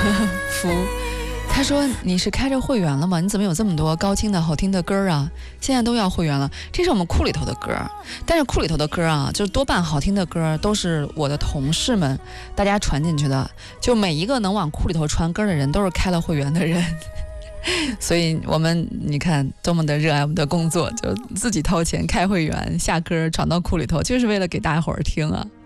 福，他说你是开着会员了吗？你怎么有这么多高清的好听的歌啊？现在都要会员了。这是我们库里头的歌，但是库里头的歌啊，就是多半好听的歌都是我的同事们大家传进去的，就每一个能往库里头传歌的人都是开了会员的人。所以我们你看多么的热爱我们的工作，就自己掏钱开会员，下歌传到库里头，就是为了给大家伙儿听啊。